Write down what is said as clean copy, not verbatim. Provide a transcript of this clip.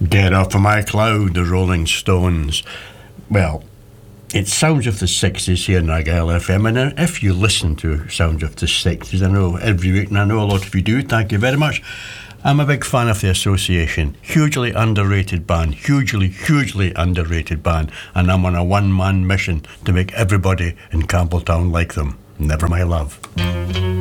Get Off of My Cloud, the Rolling Stones. Well, it's Sounds of the 60s here in Argyll FM, and if you listen to Sounds of the 60s, I know every week, and I know a lot of you do, thank you very much. I'm a big fan of the Association. Hugely underrated band, hugely underrated band, and I'm on a one-man mission to make everybody in Campbelltown like them. Never My Love.